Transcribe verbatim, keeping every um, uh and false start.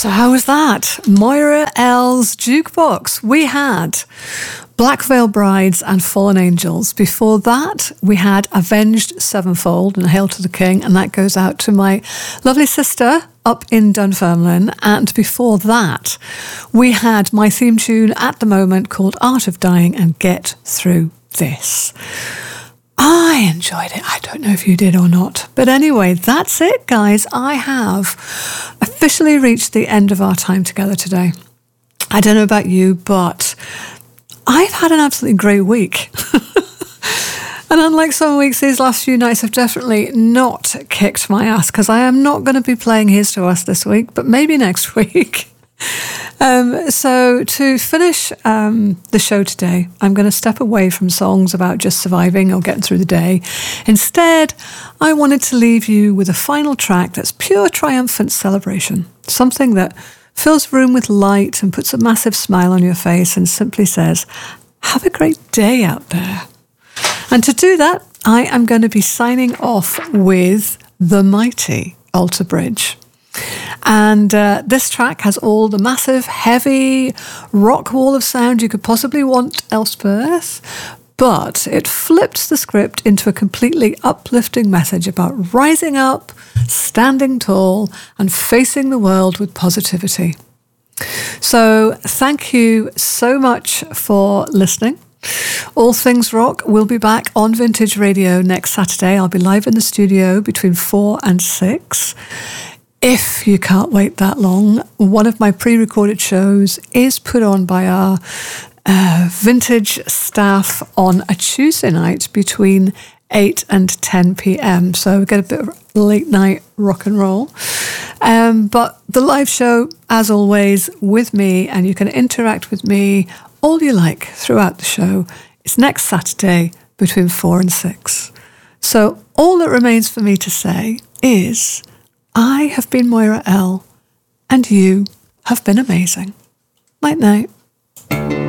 So how was that? Moira L's Jukebox. We had Black Veil Brides and Fallen Angels. Before that, we had Avenged Sevenfold and Hail to the King, and that goes out to my lovely sister up in Dunfermline. And before that, we had my theme tune at the moment called Art of Dying and Get Through This. I enjoyed it. I don't know if you did or not. But anyway, that's it, guys. I have officially reached the end of our time together today. I don't know about you, but I've had an absolutely great week. And unlike some weeks, these last few nights have definitely not kicked my ass, because I am not going to be playing Here's to Us this week, but maybe next week. Um, so to finish um, the show today, I'm going to step away from songs about just surviving or getting through the day. Instead, I wanted to leave you with a final track that's pure triumphant celebration, something that fills the room with light and puts a massive smile on your face and simply says, have a great day out there. And to do that, I am going to be signing off with The Mighty Alter Bridge. And uh, this track has all the massive, heavy rock wall of sound you could possibly want elsewhere, but it flips the script into a completely uplifting message about rising up, standing tall, and facing the world with positivity. So thank you so much for listening. All Things Rock will be back on Vintage Radio next Saturday. I'll be live in the studio between four and six. If you can't wait that long, one of my pre-recorded shows is put on by our uh, vintage staff on a Tuesday night between eight and ten p.m. So we get a bit of late night rock and roll. Um, but the live show, as always, with me, and you can interact with me all you like throughout the show, is next Saturday between four and six. So all that remains for me to say is, I have been Moira L, and you have been amazing. Night night.